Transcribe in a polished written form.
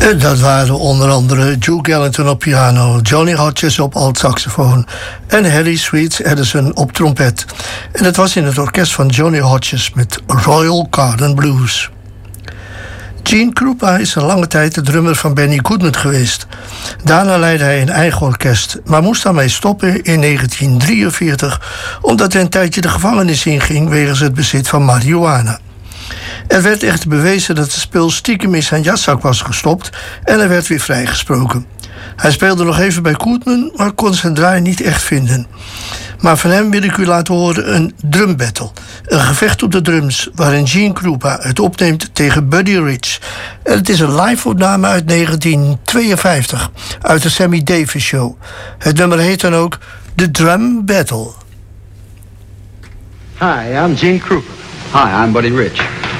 Dat waren onder andere Duke Ellington op piano, Johnny Hodges op altsaxofoon en Harry Sweet Addison op trompet. En het was in het orkest van Johnny Hodges met Royal Garden Blues. Gene Krupa is een lange tijd de drummer van Benny Goodman geweest. Daarna leidde hij een eigen orkest, maar moest daarmee stoppen in 1943... omdat hij een tijdje de gevangenis inging wegens het bezit van marihuana. Er werd echter bewezen dat de spul stiekem in zijn jaszak was gestopt en hij werd weer vrijgesproken. Hij speelde nog even bij Goodman, maar kon zijn draai niet echt vinden. Maar van hem wil ik u laten horen een drumbattle. Een gevecht op de drums waarin Gene Krupa het opneemt tegen Buddy Rich. En het is een live-opname uit 1952 uit de Sammy Davis Show. Het nummer heet dan ook The Drum Battle. Hi, I'm Gene Krupa. Hi, I'm Buddy Rich.